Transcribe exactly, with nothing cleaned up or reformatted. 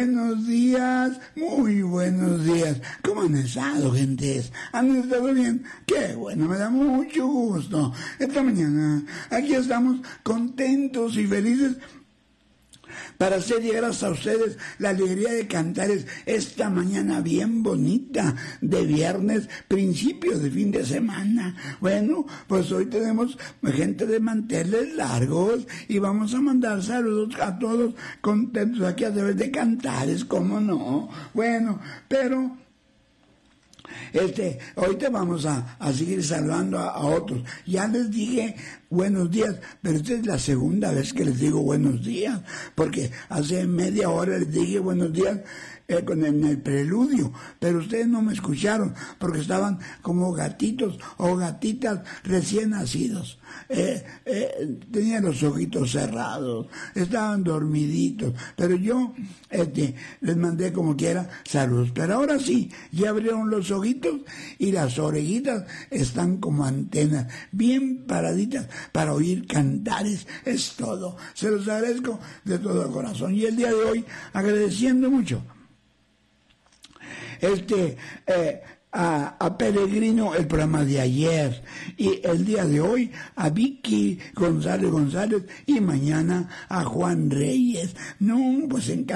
Buenos días, muy buenos días. ¿Cómo han estado, gentes? ¿Han estado bien? Qué bueno, me da mucho gusto. Esta mañana aquí estamos contentos y felices para hacer llegar hasta ustedes la alegría de cantares esta mañana bien bonita de viernes, principio de fin de semana. Bueno, pues hoy tenemos gente de manteles largos y vamos a mandar saludos a todos contentos aquí a través de cantares, ¿cómo no? Bueno, pero Este, hoy te vamos a, a seguir saludando a, a otros. Ya les dije buenos días, pero esta es la segunda vez que les digo buenos días, porque hace media hora les dije buenos días eh, con el, en el preludio, pero ustedes no me escucharon, porque estaban como gatitos o gatitas recién nacidos. Eh, eh, tenían los ojitos cerrados, estaban dormiditos, pero yo este, les mandé como quiera saludos. Pero ahora sí, ya abrieron los ojitos y las orejitas están como antenas, bien paraditas para oír cantares. Es todo. Se los agradezco de todo corazón. Y el día de hoy, agradeciendo mucho este eh, A, a Peregrino el programa de ayer, y el día de hoy a Vicky González González, y mañana a Juan Reyes. No, pues en